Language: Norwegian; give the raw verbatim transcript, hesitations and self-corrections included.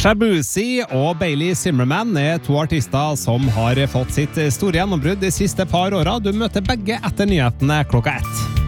Sasha Busey og Bailey Zimmerman er to artister som har fått sitt store gjennombrudd de siste par åra. Du møter begge etter nyhetene klokka ett.